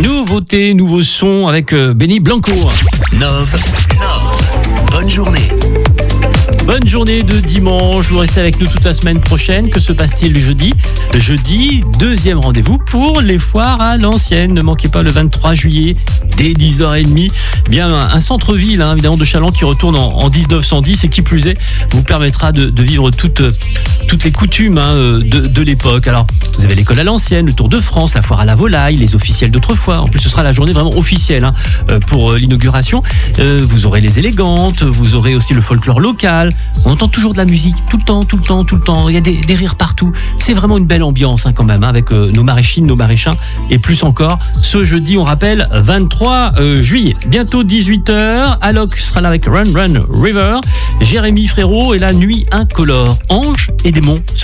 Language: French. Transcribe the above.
Nouveauté, nouveau son avec Benny Blanco. Nove. Bonne journée. Bonne journée de dimanche, vous restez avec nous toute la semaine prochaine. Que se passe-t-il le jeudi ? Jeudi, deuxième rendez-vous pour les foires à l'ancienne. Ne manquez pas le 23 juillet, dès 10h30. Bien, un centre-ville, évidemment, de Challans qui retourne en 1910 et qui plus est, vous permettra de vivre toutes les coutumes de l'époque. Alors, vous avez l'école à l'ancienne, le Tour de France, la foire à la volaille, les officiels d'autrefois. En plus, ce sera la journée vraiment officielle pour l'inauguration. Vous aurez les élégantes, vous aurez aussi le folklore local. On entend toujours de la musique, tout le temps. Il y a des rires partout. C'est vraiment une belle ambiance quand même, avec nos maraîchines, nos maraîchins et plus encore. Ce jeudi, on rappelle, 23 juillet. Bientôt 18h. Alok sera là avec Run Run River. Jérémy Frérot et la nuit incolore. Anges et démons sur